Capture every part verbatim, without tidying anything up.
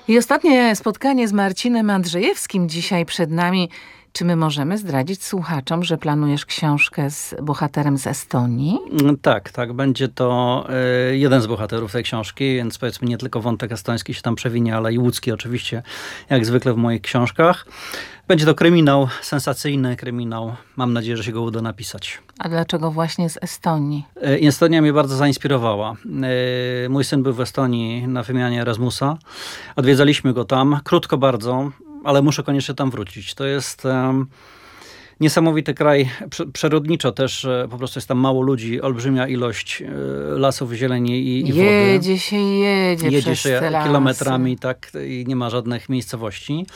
I ostatnie spotkanie z Marcinem Andrzejewskim dzisiaj przed nami. Czy my możemy zdradzić słuchaczom, że planujesz książkę z bohaterem z Estonii? Tak, tak. Będzie to y, jeden z bohaterów tej książki, więc powiedzmy nie tylko wątek estoński się tam przewinie, ale i łódzki oczywiście, jak zwykle w moich książkach. Będzie to kryminał, sensacyjny kryminał. Mam nadzieję, że się go uda napisać. A dlaczego właśnie z Estonii? Y, Estonia mnie bardzo zainspirowała. Y, mój syn był w Estonii na wymianie Erasmusa. Odwiedzaliśmy go tam, krótko bardzo, ale muszę koniecznie tam wrócić. To jest um, niesamowity kraj, przyrodniczo też, po prostu jest tam mało ludzi, olbrzymia ilość y, lasów, zieleni i, i wody. Jedzie się, jedzie, jedzie przez się te lasy. kilometrami, tak, i nie ma żadnych miejscowości.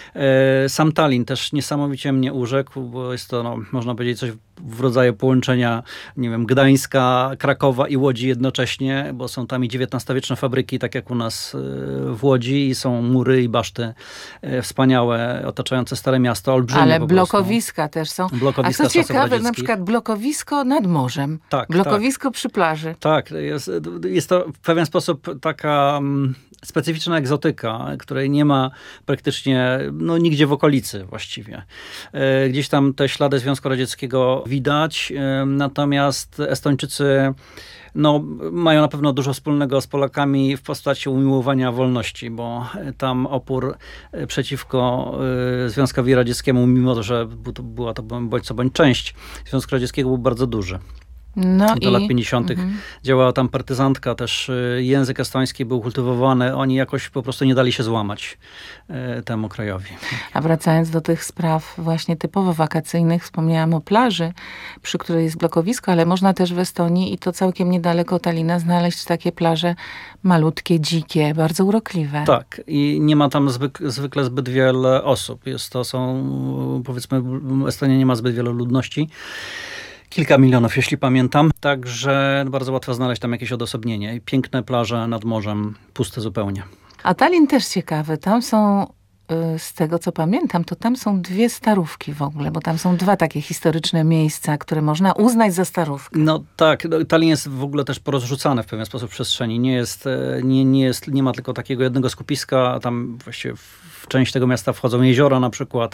Y, sam Tallin też niesamowicie mnie urzekł, bo jest to, no, można powiedzieć, coś w rodzaju połączenia, nie wiem, Gdańska, Krakowa i Łodzi jednocześnie, bo są tam i dziewiętnastowieczne fabryki, tak jak u nas w Łodzi, i są mury i baszty wspaniałe, otaczające Stare Miasto, olbrzymie. Ale po blokowiska też są. Blokowiska A co ciekawe, radzieckich. na przykład blokowisko nad morzem, tak, blokowisko tak. przy plaży. Tak, jest, jest to w pewien sposób taka specyficzna egzotyka, której nie ma praktycznie no, nigdzie w okolicy właściwie. Gdzieś tam te ślady Związku Radzieckiego widać, natomiast Estończycy no, mają na pewno dużo wspólnego z Polakami w postaci umiłowania wolności, bo tam opór przeciwko Związkowi Radzieckiemu, mimo że była to bądź co bądź część Związku Radzieckiego, był bardzo duży. No do i... lat pięćdziesiątych Mhm. działała tam partyzantka, też język estoński był kultywowany. Oni jakoś po prostu nie dali się złamać temu krajowi. A wracając do tych spraw właśnie typowo wakacyjnych, wspomniałam o plaży, przy której jest blokowisko, ale można też w Estonii i to całkiem niedaleko Tallina znaleźć takie plaże malutkie, dzikie, bardzo urokliwe. Tak. I nie ma tam zwyk, zwykle zbyt wiele osób. Jest to są, powiedzmy, Estonia nie ma zbyt wielu ludności. Kilka milionów, jeśli pamiętam. Także bardzo łatwo znaleźć tam jakieś odosobnienie. Piękne plaże nad morzem, puste zupełnie. A Tallin też ciekawy. Tam są, z tego co pamiętam, to tam są dwie starówki w ogóle, bo tam są dwa takie historyczne miejsca, które można uznać za starówkę. No tak, Tallin jest w ogóle też porozrzucany w pewien sposób w przestrzeni. Nie jest, nie, nie jest, nie ma tylko takiego jednego skupiska. Tam właściwie w część tego miasta wchodzą jeziora na przykład.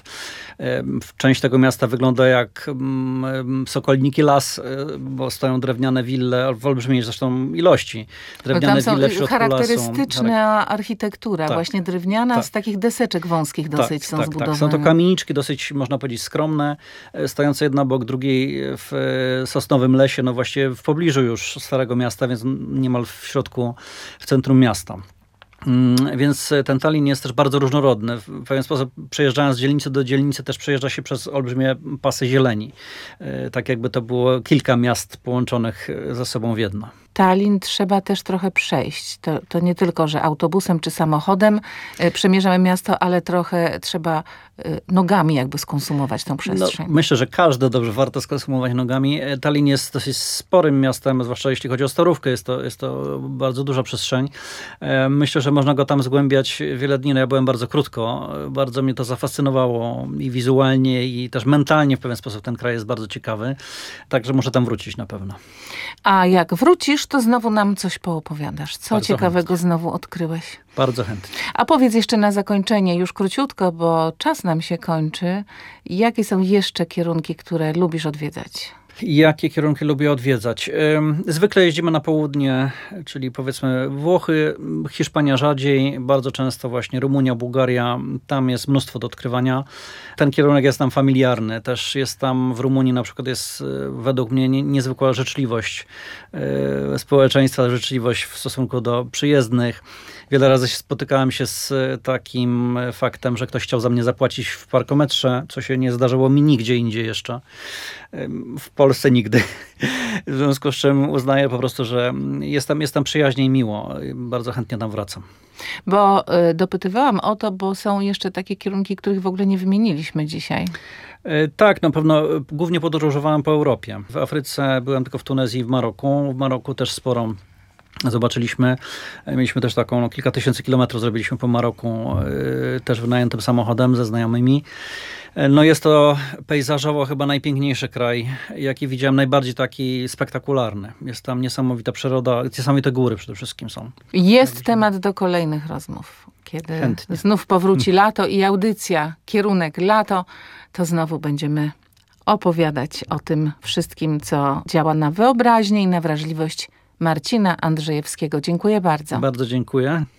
W część tego miasta wygląda jak Sokolniki Las, bo stoją drewniane wille w olbrzymiej zresztą ilości. Drewniane tam wille w są środku charakterystyczna lasu. architektura, tak, właśnie drewniana, tak. z takich deseczek wąskich dosyć tak, są tak, zbudowane. Tak. Są to kamieniczki dosyć, można powiedzieć, skromne, stojące jedna obok drugiej w sosnowym lesie, no właściwie w pobliżu już Starego Miasta, więc niemal w środku, w centrum miasta. Więc ten Tallin jest też bardzo różnorodny. W pewien sposób przejeżdżając z dzielnicy do dzielnicy też przejeżdża się przez olbrzymie pasy zieleni. Tak jakby to było kilka miast połączonych ze sobą w jedno. Tallin trzeba też trochę przejść. To, to nie tylko, że autobusem czy samochodem y, przemierzamy miasto, ale trochę trzeba y, nogami jakby skonsumować tą przestrzeń. No, myślę, że każde dobrze warto skonsumować nogami. Tallin jest dosyć sporym miastem, zwłaszcza jeśli chodzi o Starówkę. Jest to, jest to bardzo duża przestrzeń. Myślę, że można go tam zgłębiać wiele dni. No, ja byłem bardzo krótko. Bardzo mnie to zafascynowało i wizualnie, i też mentalnie w pewien sposób ten kraj jest bardzo ciekawy. Także muszę tam wrócić na pewno. A jak wrócisz, to znowu nam coś poopowiadasz. Co Bardzo ciekawego chętnie. znowu odkryłeś? Bardzo chętnie. A powiedz jeszcze na zakończenie, już króciutko, bo czas nam się kończy. Jakie są jeszcze kierunki, które lubisz odwiedzać? Jakie kierunki lubię odwiedzać? Zwykle jeździmy na południe, czyli powiedzmy Włochy, Hiszpania rzadziej, bardzo często właśnie Rumunia, Bułgaria. Tam jest mnóstwo do odkrywania. Ten kierunek jest nam familiarny. Też jest tam w Rumunii na przykład jest według mnie niezwykła życzliwość społeczeństwa, życzliwość w stosunku do przyjezdnych. Wiele razy spotykałem się z takim faktem, że ktoś chciał za mnie zapłacić w parkometrze, co się nie zdarzyło mi nigdzie indziej jeszcze. W Polsce nigdy. W związku z czym uznaję po prostu, że jest tam, jest tam przyjaźnie i miło. Bardzo chętnie tam wracam. Bo y, dopytywałam o to, bo są jeszcze takie kierunki, których w ogóle nie wymieniliśmy dzisiaj. Tak, na pewno głównie podróżowałem po Europie. W Afryce byłem tylko w Tunezji i w Maroku. W Maroku też sporo zobaczyliśmy. Mieliśmy też taką, no, kilka tysięcy kilometrów zrobiliśmy po Maroku, yy, też wynajętym samochodem ze znajomymi. No jest to pejzażowo chyba najpiękniejszy kraj, jaki widziałem, najbardziej taki spektakularny. Jest tam niesamowita przyroda, niesamowite góry przede wszystkim są. Jest temat do kolejnych rozmów. kiedy Chętnie. znów powróci lato i audycja, kierunek lato, to znowu będziemy opowiadać o tym wszystkim, co działa na wyobraźnię i na wrażliwość Marcina Andrzejewskiego. Dziękuję bardzo. Bardzo dziękuję.